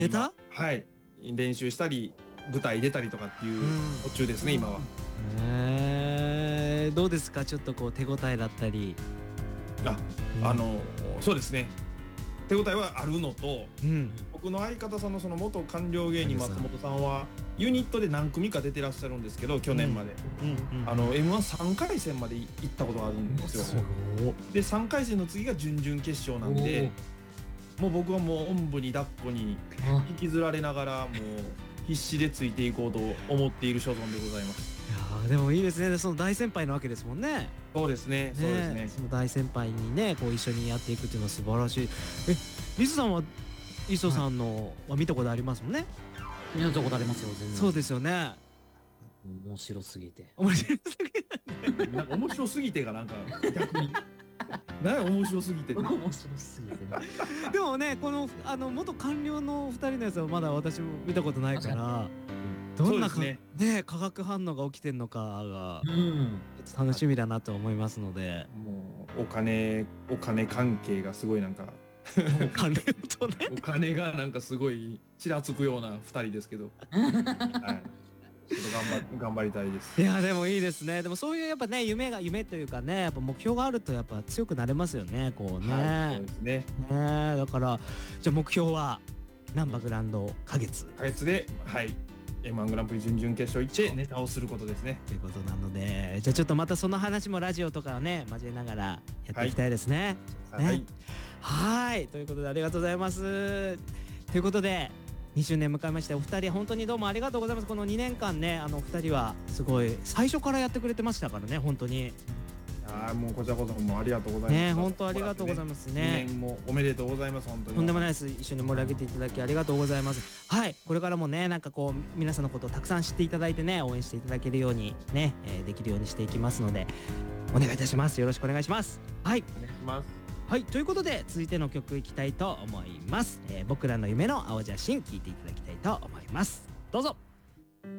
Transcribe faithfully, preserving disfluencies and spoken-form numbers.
ネタ？ はい、練習したり舞台出たりとかっていう途中ですね、今は。 えー、どうですか、ちょっとこう手応えだったり。 あ、あのそうですね、手応えはあるのと、 うん、 僕の相方さんのその元官僚芸人松本さんはユニットで何組か出てらっしゃるんですけど、去年まで、 うんうん、 あの エムワンさん 回戦まで行ったことがあるんですよ。 すごい。 でさんかい戦の次が準々決勝なんで、もう僕はもうおんぶに抱っこに引きずられながらもう必死でついていこうと思っている所存でございます。 いやーでもいいですね、その大先輩なわけですもんね。 そうですね、そうですね。 その大先輩にねこう一緒にやっていくっていうのは素晴らしい。え、リスさんは磯さんのは見たことありますもんね。 見たことありますよ、全然。 そうですよね。 面白すぎて。 面白すぎて。 なんか面白すぎてがなんか逆に。何や面白すぎて。 面白すぎて。 でもね、このあの元官僚のふたりのやつはまだ私も見たことないから、どんなかね化学反応が起きてんのかがちょっと楽しみだなと思いますので。 もうお金お金関係がすごいなんか。 お金とね。 お金がなんかすごいちらつくようなふたりですけど。はい。ちょっと頑張頑張りたいです。 いやでもいいですね。でもそういうやっぱね夢が夢というかね、やっぱ目標があるとやっぱ強くなれますよね、こうね。 はい、そうですね。 ね、だからじゃあ目標はなんばグランド花月。 花月で、はい。エムワン グランプリ準々決勝行ってネタをすることですね。 ということなので、じゃあちょっとまたその話もラジオとかをね交えながらやっていきたいですね。 はい。はい、 はい、ということでありがとうございます。ということで。にしゅうねん迎えましてお二人本当にどうもありがとうございます。このにねんかんね、あのお二人はすごい最初からやってくれてましたからね、本当に。 ああ、もうこちらこそもうありがとうございます。 ね、本当ありがとうございますね。 にねんもおめでとうございます。本当に。 とんでもないです。一緒に盛り上げていただきありがとうございます。はい、これからもね、なんかこう皆さんのことをたくさん知っていただいてね、応援していただけるようにね、えー、できるようにしていきますので、お願いいたします。よろしくお願いします。はい。 お願いします。 はい、ということで続いての曲いきたいと思います。えー、僕らの夢の青写真聞いていただきたいと思います。どうぞ。